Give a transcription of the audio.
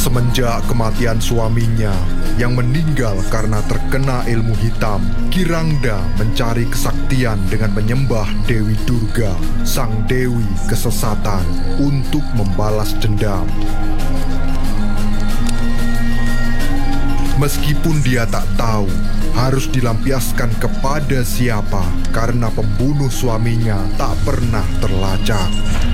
Semenjak kematian suaminya yang meninggal karena terkena ilmu hitam, Kirangda mencari kesaktian dengan menyembah Dewi Durga, sang dewi kesesatan, untuk membalas dendam. Meskipun dia tak tahu harus dilampiaskan kepada siapa, karena pembunuh suaminya tak pernah terlacak.